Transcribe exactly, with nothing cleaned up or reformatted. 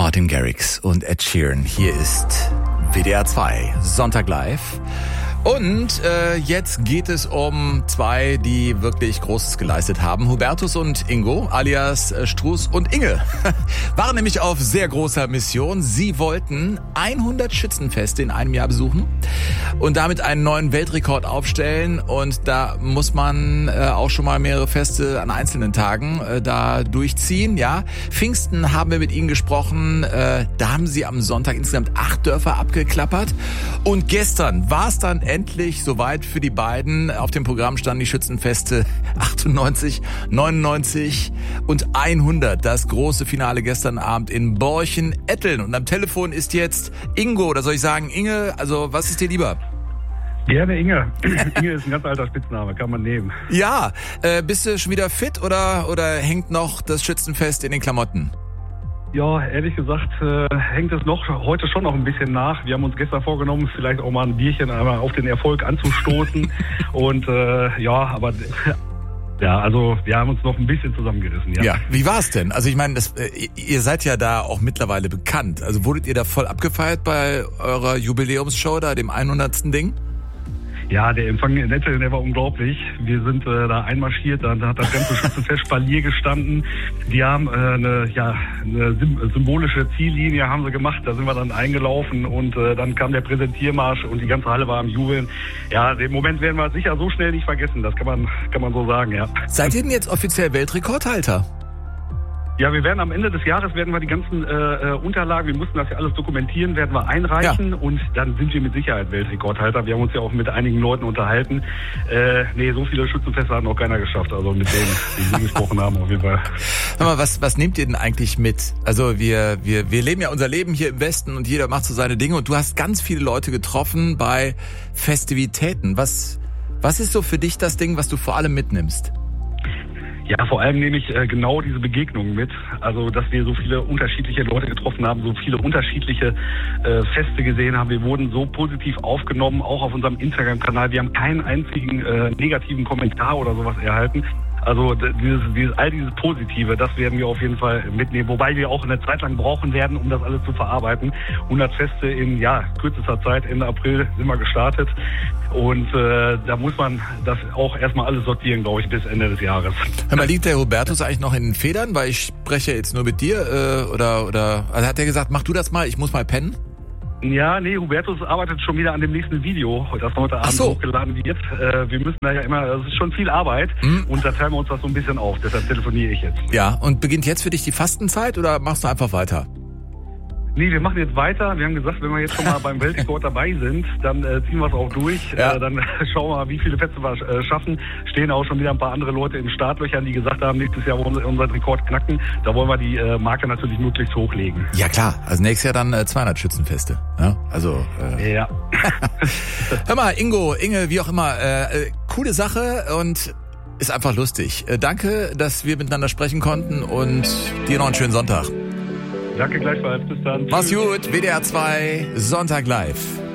Martin Garrix und Ed Sheeran. Hier ist W D R zwei, Sonntag live. Und äh, jetzt geht es um zwei, die wirklich Großes geleistet haben. Hubertus und Ingo, alias äh, Struß und Inge, waren nämlich auf sehr großer Mission. Sie wollten hundert Schützenfeste in einem Jahr besuchen und damit einen neuen Weltrekord aufstellen. Und da muss man äh, auch schon mal mehrere Feste an einzelnen Tagen äh, da durchziehen. Ja, Pfingsten haben wir mit ihnen gesprochen. Äh, da haben sie am Sonntag insgesamt acht Dörfer abgeklappert. Und gestern war es dann endlich soweit für die beiden. Auf dem Programm standen die Schützenfeste achtundneunzig, neunundneunzig und hundert. Das große Finale gestern Abend in Borchen-Etteln. Und am Telefon ist jetzt Ingo, oder soll ich sagen Inge? Also was ist dir lieber? Gerne Inge. Inge ist ein ganz alter Spitzname, kann man nehmen. Ja, äh, bist du schon wieder fit oder, oder hängt noch das Schützenfest in den Klamotten? Ja, ehrlich gesagt äh, hängt es noch heute schon noch ein bisschen nach. Wir haben uns gestern vorgenommen, vielleicht auch mal ein Bierchen einmal auf den Erfolg anzustoßen. Und äh, ja, aber ja, also wir haben uns noch ein bisschen zusammengerissen. Ja, ja. Wie war es denn? Also ich meine, das, äh, ihr seid ja da auch mittlerweile bekannt. Also wurdet ihr da voll abgefeiert bei eurer Jubiläumsshow, da dem hundertsten Ding? Ja, der Empfang in Etteln, der war unglaublich. Wir sind äh, da einmarschiert, dann hat das ganze Schützenfest Spalier gestanden. Die haben äh, eine, ja, eine symbolische Ziellinie haben sie gemacht, da sind wir dann eingelaufen und äh, dann kam der Präsentiermarsch und die ganze Halle war am Jubeln. Ja, den Moment werden wir sicher so schnell nicht vergessen, das kann man, kann man so sagen, ja. Seid ihr denn jetzt offiziell Weltrekordhalter? Ja, wir werden am Ende des Jahres werden wir die ganzen äh, Unterlagen, wir mussten das ja alles dokumentieren, werden wir einreichen, ja. Und dann sind wir mit Sicherheit Weltrekordhalter. Wir haben uns ja auch mit einigen Leuten unterhalten. Äh, nee, so viele Schützenfeste hat noch keiner geschafft, also mit denen, die wir gesprochen haben auf jeden Fall. Hör mal, was, was nehmt ihr denn eigentlich mit? Also wir, wir, wir leben ja unser Leben hier im Westen und jeder macht so seine Dinge und du hast ganz viele Leute getroffen bei Festivitäten. Was, was ist so für dich das Ding, was du vor allem mitnimmst? Ja, vor allem nehme ich äh, genau diese Begegnungen mit. Also, dass wir so viele unterschiedliche Leute getroffen haben, so viele unterschiedliche äh, Feste gesehen haben. Wir wurden so positiv aufgenommen, auch auf unserem Instagram-Kanal. Wir haben keinen einzigen äh, negativen Kommentar oder sowas erhalten. Also dieses, dieses, all dieses Positive, das werden wir auf jeden Fall mitnehmen. Wobei wir auch eine Zeit lang brauchen werden, um das alles zu verarbeiten. hundert Feste in ja kürzester Zeit, Ende April sind wir gestartet. Und äh, da muss man das auch erstmal alles sortieren, glaube ich, bis Ende des Jahres. Hör mal, liegt der Hubertus eigentlich noch in den Federn? Weil ich spreche jetzt nur mit dir. Äh, oder, oder also hat er gesagt, mach du das mal, ich muss mal pennen? Ja, nee, Hubertus arbeitet schon wieder an dem nächsten Video, das heute Abend so. hochgeladen wird. Äh, wir müssen da ja immer, das ist schon viel Arbeit mhm. und da teilen wir uns das so ein bisschen auf, deshalb telefoniere ich jetzt. Ja, und beginnt jetzt für dich die Fastenzeit oder machst du einfach weiter? Nee, wir machen jetzt weiter. Wir haben gesagt, wenn wir jetzt schon mal beim Weltrekord dabei sind, dann äh, ziehen wir es auch durch. Ja. Äh, dann schauen wir mal, wie viele Feste wir äh, schaffen. Stehen auch schon wieder ein paar andere Leute in Startlöchern, die gesagt haben, nächstes Jahr wollen wir unseren Rekord knacken. Da wollen wir die äh, Marke natürlich möglichst hochlegen. Ja klar, also nächstes Jahr dann äh, zweihundert Schützenfeste. Ja, also äh. ja. Hör mal, Ingo, Inge, wie auch immer, äh, coole Sache und ist einfach lustig. Äh, danke, dass wir miteinander sprechen konnten und dir noch einen schönen Sonntag. Danke gleichfalls, bis dann. Mach's gut, W D R zwei, Sonntag live.